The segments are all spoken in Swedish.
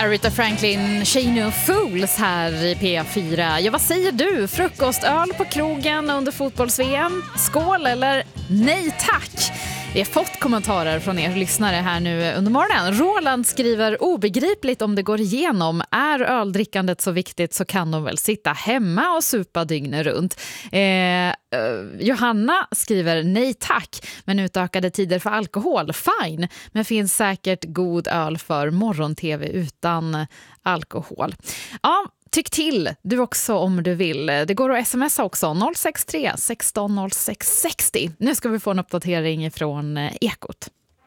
Aretha Franklin, Shane of Fools här i P4. Ja, vad säger du? Frukostöl på krogen under fotbolls-VM? Skål eller nej tack? Vi har fått kommentarer från er lyssnare här nu under morgonen. Roland skriver obegripligt om det går igenom. Är öldrickandet så viktigt så kan de väl sitta hemma och supa dygnet runt. Johanna skriver nej tack, men utökade tider för alkohol, fine. Men finns säkert god öl för morgon-tv utan alkohol. Ja, tyck till du också om du vill. Det går att smsa också 063 16 06 60. Nu ska vi få en uppdatering från Ekot.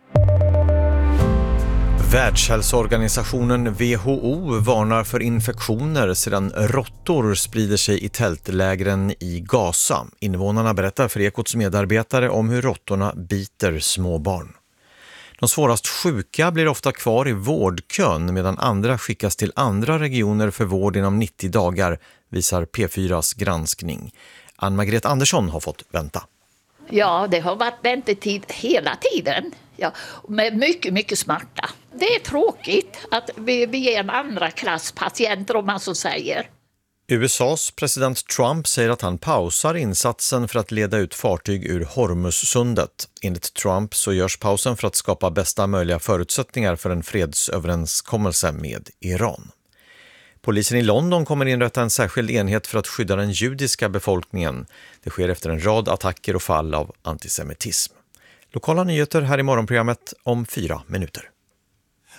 Världshälsoorganisationen WHO varnar för infektioner sedan råttor sprider sig i tältlägren i Gaza. Invånarna berättar för Ekots medarbetare om hur råttorna biter småbarn. De svårast sjuka blir ofta kvar i vårdkön medan andra skickas till andra regioner för vård inom 90 dagar, visar P4s granskning. Ann-Margret Andersson har fått vänta. Ja, det har varit väntetid hela tiden. Ja, med mycket smärta. Det är tråkigt att vi är en andra klass patienter, om man så säger. USAs president Trump säger att han pausar insatsen för att leda ut fartyg ur Hormuzsundet. Enligt Trump så görs pausen för att skapa bästa möjliga förutsättningar för en fredsöverenskommelse med Iran. Polisen i London kommer inrätta en särskild enhet för att skydda den judiska befolkningen. Det sker efter en rad attacker och fall av antisemitism. Lokala nyheter här i morgonprogrammet om 4 minuter.